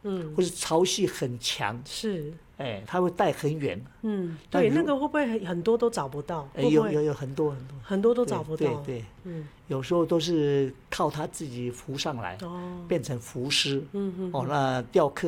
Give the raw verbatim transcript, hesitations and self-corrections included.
嗯， 或是潮汐很强， 是， 哎，它会带很远。 嗯，对， 但如那个会不会很很多都找不到？ 哎， 会不会有有有很多很多， 很多都对找不到？ 对对， 嗯， 有时候都是靠它自己浮上来， 哦， 变成浮尸。 嗯嗯哦，那雕刻